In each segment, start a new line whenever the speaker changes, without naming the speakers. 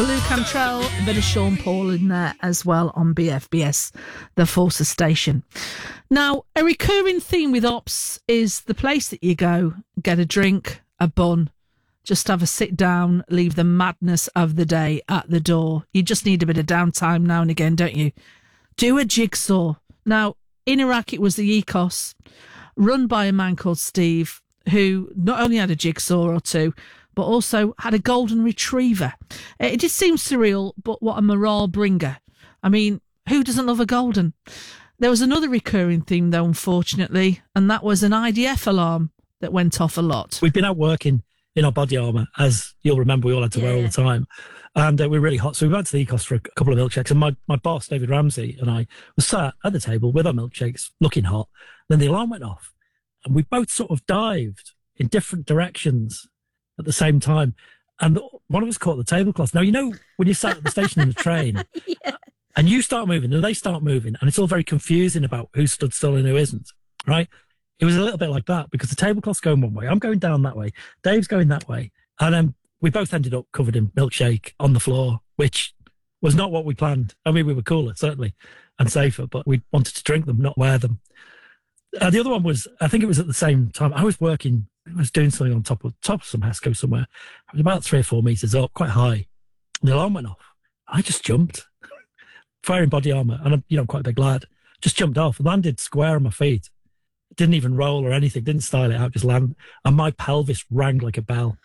Blue Cantrell, a bit of Sean Paul in there as well on BFBS, the Forces station. Now, a recurring theme with Ops is the place that you go, get a drink, a bun, just have a sit down, leave the madness of the day at the door. You just need a bit of downtime now and again, don't you? Do a jigsaw. Now, in Iraq, it was the ECOS, run by a man called Steve, who not only had a jigsaw or two, but also had a golden retriever. It just seems surreal, but what a morale bringer. I mean, who doesn't love a golden? There was another recurring theme, though, unfortunately, and that was an IDF alarm that went off a lot.
We've been out working in our body armour, as you'll remember, we all had to wear all the time. And we're really hot. So we went to the ECOS for a couple of milkshakes. And my boss, David Ramsey, and I were sat at the table with our milkshakes, looking hot. Then the alarm went off. And we both sort of dived in different directions at the same time. And one of us caught the tablecloth. Now, you know, when you're sat at the station in the train and you start moving and they start moving, and it's all very confusing about who stood still and who isn't, right? It was a little bit like that because the tablecloth's going one way. I'm going down that way. Dave's going that way. And we both ended up covered in milkshake on the floor, which was not what we planned. I mean, we were cooler, certainly, and safer, but we wanted to drink them, not wear them. The other one was, I think it was at the same time, I was doing something on top of some HESCO somewhere. I was about 3 or 4 meters up, quite high. And the alarm went off. I just jumped, firing body armor, and I'm quite a big lad. Just jumped off, landed square on my feet. Didn't even roll or anything, didn't style it out, just land. And my pelvis rang like a bell.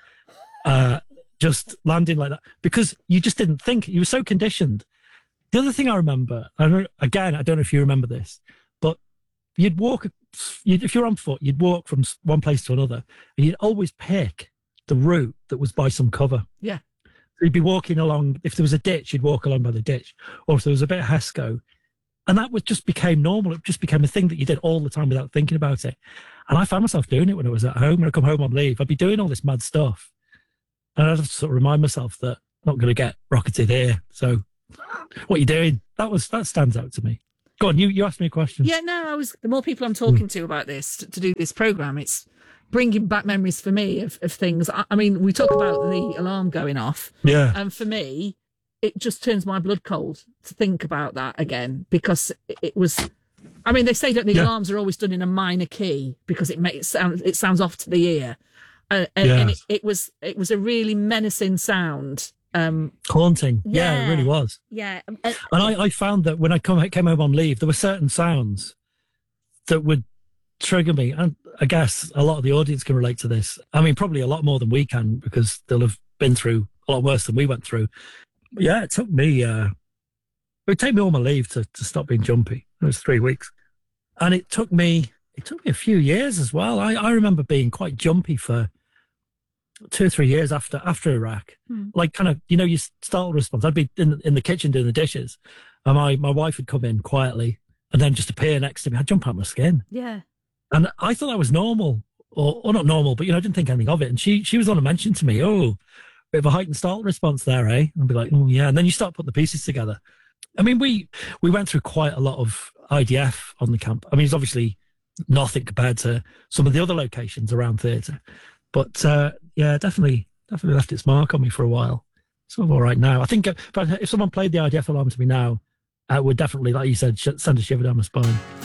Just landing like that, because you just didn't think. You were so conditioned. The other thing I remember, I don't know if you remember this, but you'd walk, if you're on foot, you'd walk from one place to another, and you'd always pick the route that was by some cover.
Yeah.
So you'd be walking along, if there was a ditch, you'd walk along by the ditch, or if there was a bit of HESCO. And that just became normal. It just became a thing that you did all the time without thinking about it. And I found myself doing it when I was at home. When I come home on leave, I'd be doing all this mad stuff. And I'd have to sort of remind myself that I'm not going to get rocketed here. So what are you doing? That stands out to me. Go on, you asked me a question.
Yeah, no, the more people I'm talking to about this, to do this programme, it's bringing back memories for me of things. I mean, we talk about the alarm going off.
Yeah.
And for me, it just turns my blood cold to think about that again, because it was, I mean, they say that the alarms are always done in a minor key because it sounds off to the ear. And it was a really menacing sound.
Haunting. Yeah, it really was.
Yeah.
And I found that when I came home on leave, there were certain sounds that would trigger me. And I guess a lot of the audience can relate to this. I mean, probably a lot more than we can, because they'll have been through a lot worse than we went through. But yeah, it took me all my leave to stop being jumpy. It was 3 weeks. And it took me a few years as well. I remember being quite jumpy for 2 or 3 years after Iraq. Like, kind of, your startle response. I'd be in the kitchen doing the dishes, and my wife would come in quietly and then just appear next to me. I'd jump out my skin.
Yeah.
And I thought that was normal, or not normal, but, I didn't think anything of it. And she was the one to mention to me, bit of a heightened startle response there, eh? And I'd be like, oh, yeah. And then you start putting the pieces together. I mean, we went through quite a lot of IDF on the camp. I mean, it's obviously nothing compared to some of the other locations around theatre. But, definitely left its mark on me for a while. It's sort of all right now. I think if someone played the IDF alarm to me now, it would definitely, like you said, send a shiver down my spine.